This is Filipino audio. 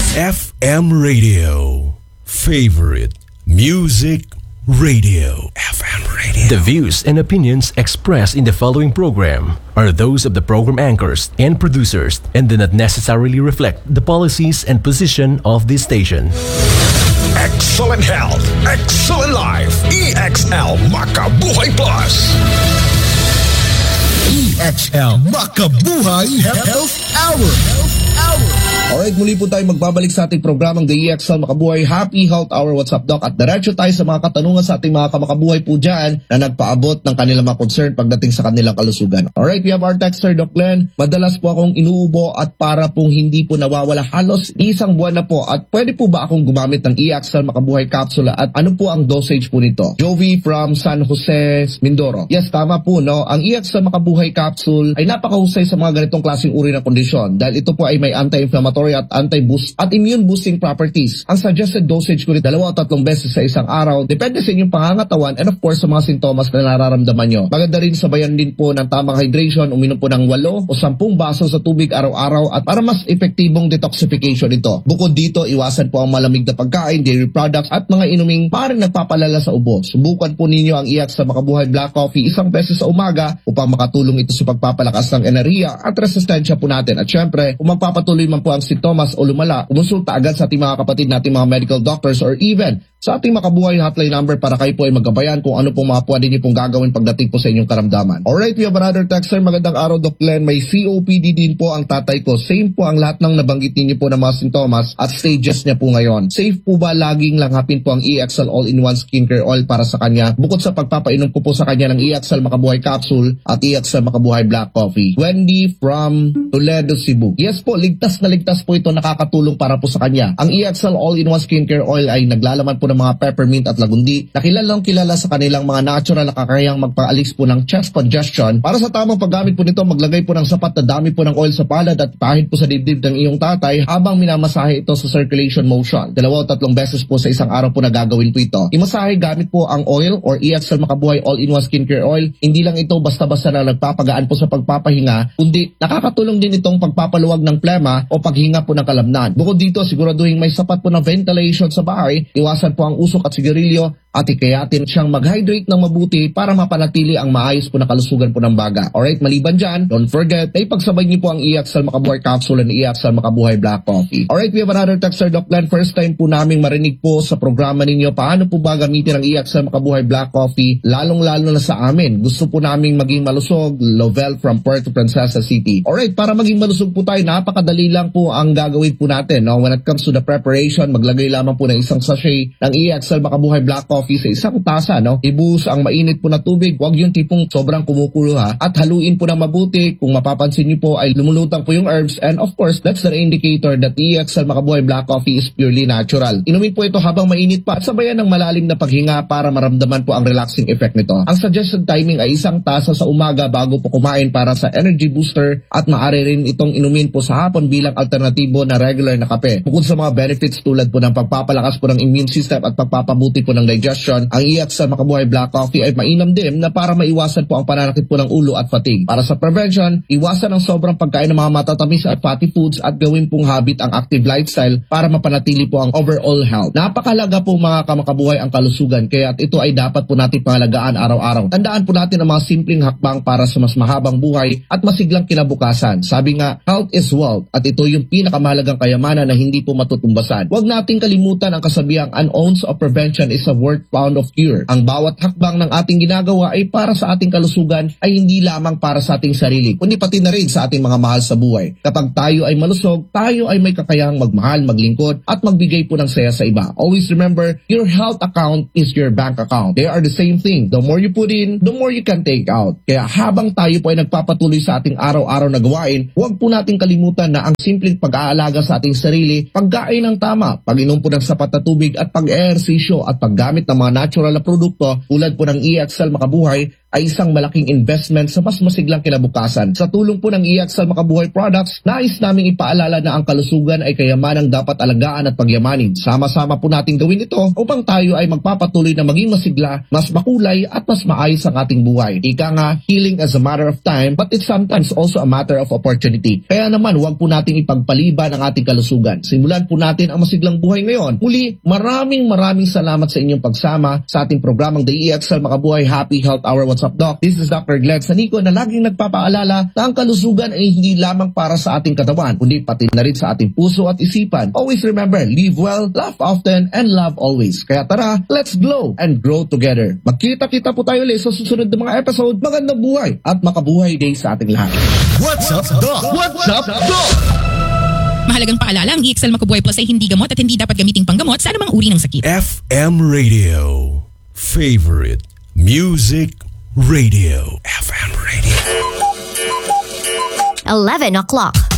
FM Radio. Favorite Music Radio. FM Radio. The views and opinions expressed in the following program are those of the program anchors and producers and do not necessarily reflect the policies and position of this station. Excellent health, excellent life. EXL Makabuhay Plus. EXL Makabuhay Health Hour. Alright, muli po tayo magbabalik sa ating programang The EXL Makabuhay Happy Health Hour. What's up, Doc? At diretso tayo sa mga katanungan sa ating mga kamakabuhay po dyan na nagpaabot ng kanilang mga concern pagdating sa kanilang kalusugan. Alright, we have our texter, Doc Glenn. Madalas po akong inuubo at para pong hindi po nawawala halos isang buwan na po. At pwede po ba akong gumamit ng EXL Makabuhay Capsule at ano po ang dosage po nito? Jovi from San Jose, Mindoro. Yes, tama po, no? Ang EXL Makabuhay Capsule ay napakahusay sa mga ganitong klaseng uri ng kondisyon dahil ito po ay may anti-inflammatory at anti-boost at immune boosting properties. Ang suggested dosage ko rin 2 o 3 beses sa isang araw. Depende sa inyong pangangatawan and of course sa mga sintomas na nararamdaman nyo. Maganda rin sabayan din po ng tamang hydration, uminom po ng 8 o 10 baso sa tubig araw-araw at para mas epektibong detoxification ito. Bukod dito, iwasan po ang malamig na pagkain, dairy products at mga inuming parang nagpapalala sa ubo. Subukan po ninyo ang EXL Makabuhay Black Coffee 1 beses sa umaga upang makatulong ito sa pagpapalakas ng enerhiya at resistensya po natin. At syempre, kung magpapatuloy man po ang sintomas o lumala, kumonsulta agad sa ating mga kapatid nating mga medical doctors or even sa ating Makabuhay hotline number para kayo po ay magabayan kung ano pong mga pwede niyo pong gagawin pagdating po sa inyong karamdaman. Alright, we have another texter. Magandang araw, Doc Glenn. May COPD din po ang tatay ko. Same po ang lahat ng nabanggit niyo po ng mga sintomas at stages niya po ngayon. Safe po ba laging langhapin po ang EXL All-in-One Skincare Oil para sa kanya bukod sa pagpapainom ko po sa kanya ng EXL Makabuhay Capsule at EXL Makabuhay Black Coffee? Wendy from Toledo, Cebu. Yes po, ligtas na ligtas po ito, nakakatulong para po sa kanya. Ang EXL All-in-One Skincare Oil ay naglalaman po ng mga peppermint at lagundi na kilalang kilala sa kanilang mga natural na kakayang magpaalis po ng chest congestion. Para sa tamang paggamit po nito, maglagay po ng sapat na dami po ng oil sa palad at pahid po sa dibdib ng iyong tatay habang minamasahe ito sa circulation motion. 2 o 3 beses po sa isang araw po na gagawin po ito. Imasahe gamit po ang oil or EXL Makabuhay All-in-One Skincare Oil. Hindi lang ito basta-basta na nagpapagaan po sa pagpapahinga, kundi nakakatulong din itong pagpapaluwag ng plema o paghinga po ng kalamnan. Bukod dito, siguraduhin may sapat po na ventilation sa bahay, iwasan po ang usok at sigarilyo at ikayatin siyang mag-hydrate ng mabuti para mapanatili ang maayos po na kalusugan po ng baga. Alright, maliban dyan, don't forget na ipagsabay niyo po ang EXL Makabuhay Capsule and EXL Makabuhay Black Coffee. Alright, we have another texter, Doc Glenn. First time po naming marinig po sa programa ninyo paano po ba gamitin ang EXL Makabuhay Black Coffee, lalong-lalo na sa amin. Gusto po naming maging malusog. Lovell from Puerto Princesa City. Alright, para maging malusog po tayo, napakadali lang po ang gagawin po natin. No? When it comes to the preparation, maglagay lamang po ng isang sachet ng EXL Makabuhay Black Coffee sa isang tasa, no? Ibuhos ang mainit po na tubig, huwag yung tipong sobrang kumukulo ha, at haluin po ng mabuti. Kung mapapansin niyo po ay lumulutang po yung herbs and of course, that's the indicator that EXL Makabuhay Black Coffee is purely natural. Inumin po ito habang mainit pa at sabayan ng malalim na paghinga para maramdaman po ang relaxing effect nito. Ang suggested timing ay 1 tasa sa umaga bago po kumain para sa energy booster at maaari rin itong inumin po sa hapon bilang alternatibo na regular na kape. Bukod sa mga benefits tulad po ng pagpapalakas po ng immune system at pagpapabuti po ng digestion, ang EXL Makabuhay Black Coffee ay mainam din na para maiwasan po ang pananakit po ng ulo at fatigue. Para sa prevention, iwasan ang sobrang pagkain ng mga matatamis at fatty foods at gawin pong habit ang active lifestyle para mapanatili po ang overall health. Napakalaga po mga kamakabuhay ang kalusugan kaya ito ay dapat po natin pangalagaan araw-araw. Tandaan po natin ang mga simpleng hakbang para sa mas mahabang buhay at masiglang kinabukasan. Sabi nga, health is wealth at ito yung pinakamahalagang kayamanan na hindi po matutumbasan. Huwag nating kalimutan ang kasabihang an ounce of prevention is a worth pound of cure. Ang bawat hakbang ng ating ginagawa ay para sa ating kalusugan ay hindi lamang para sa ating sarili, kundi pati na rin sa ating mga mahal sa buhay. Kapag tayo ay malusog, tayo ay may kakayahang magmahal, maglingkod at magbigay po ng saya sa iba. Always remember, your health account is your bank account. They are the same thing. The more you put in, the more you can take out. Kaya habang tayo po ay nagpapatuloy sa ating araw-araw na gawain, huwag po nating kalimutan na ang simpleng pag-aalaga sa ating sarili, pagkain ng tama, pag-inom po ng sapat na tubig at pag-ehersisyo at paggamit ng mga natural na produkto tulad po ng EXL Makabuhay ay isang malaking investment sa mas masiglang kinabukasan. Sa tulong po ng EXL Makabuhay Products, nais naming ipaalala na ang kalusugan ay kayamanang dapat alagaan at pagyamanin. Sama-sama po nating gawin ito upang tayo ay magpapatuloy na maging masigla, mas makulay at mas maayos ang ating buhay. Ika nga, healing as a matter of time, but it's sometimes also a matter of opportunity. Kaya naman, huwag po nating ipagpaliban ang ating kalusugan. Simulan po natin ang masiglang buhay ngayon. Muli, maraming salamat sa inyong pagsama sa ating programang The EXL Makabuhay Happy Health Hour. What's up, Doc? This is Dr. Glenn Sanico na laging nagpapaalala na ang kalusugan ay hindi lamang para sa ating katawan, kundi pati na rin sa ating puso at isipan. Always remember, live well, laugh often, and love always. Kaya tara, let's glow and grow together. Magkita-kita po tayo ulit sa susunod na mga episode. Magandang buhay at makabuhay day sa ating lahat. What's up, Doc? What's up, Doc? Mahalagang paalala, ang EXL Makabuhay Plus ay hindi gamot at hindi dapat gamiting panggamot sa anumang uri ng sakit. FM Radio. Favorite Music Radio. FM Radio. 11 o'clock.